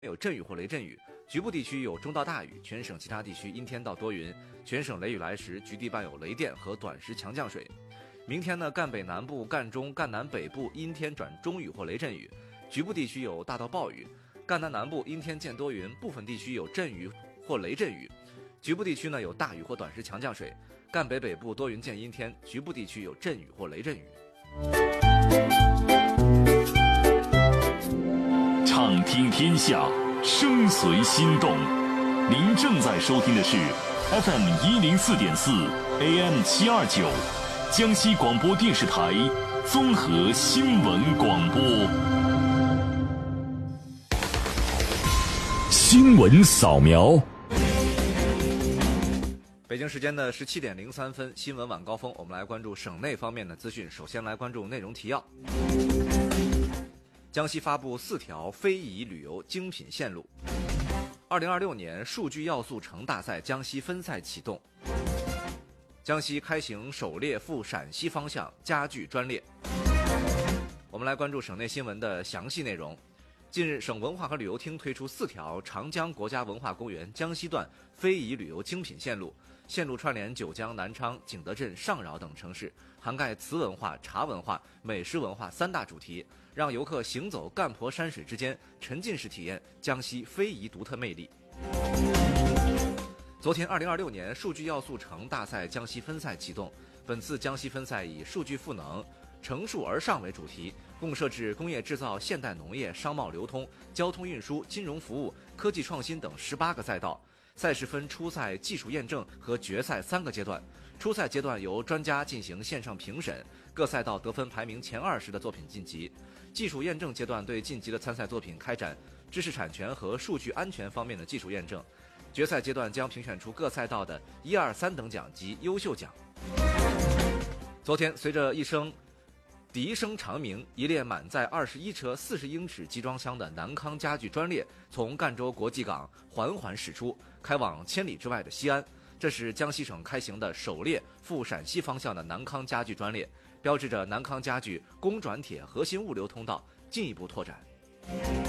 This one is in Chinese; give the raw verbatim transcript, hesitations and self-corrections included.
有阵雨或雷阵雨，局部地区有中到大雨，全省其他地区阴天到多云，全省雷雨来时局地伴有雷电和短时强降水。明天呢，赣北南部、赣中、赣南北部阴天转中雨或雷阵雨，局部地区有大到暴雨；赣南南部阴天见多云，部分地区有阵雨或雷阵雨，局部地区呢有大雨或短时强降水；赣北北部多云见阴天，局部地区有阵雨或雷阵雨。 畅听天下，声随心动。您正在收听的是 F M 一零四点四 A M 七二九，江西广播电视台综合新闻广播。新闻扫描。 北京时间的十七点零三分，新闻晚高峰，我们来关注省内方面的资讯。首先来关注内容提要。江西发布四条非遗旅游精品线路。二零二六年数据要素城大赛江西分赛启动。江西开行首列赴陕西方向家具专列。我们来关注省内新闻的详细内容。近日，省文化和旅游厅推出四条长江国家文化公园江西段非遗旅游精品线路，线路串联九江、南昌、景德镇、上饶等城市，涵盖瓷文化、茶文化、美食文化三大主题，让游客行走赣婆山水之间，沉浸式体验江西非遗独特魅力。昨天，二零二六年数据要素城大赛江西分赛启动。本次江西分赛以数据赋能、乘数而上为主题，共设置工业制造、现代农业、商贸流通、交通运输、金融服务、科技创新等十八个赛道。赛事分初赛、技术验证和决赛三个阶段。初赛阶段由专家进行线上评审，各赛道得分排名前二十的作品晋级。技术验证阶段对晋级的参赛作品开展知识产权和数据安全方面的技术验证。决赛阶段将评选出各赛道的一二三等奖及优秀奖。昨天，随着一声笛声长鸣，一列满载二十一车四十英尺集装箱的南康家具专列从赣州国际港缓缓驶出，开往千里之外的西安。这是江西省开行的首列赴陕西方向的南康家具专列，标志着南康家具供转铁核心物流通道进一步拓展。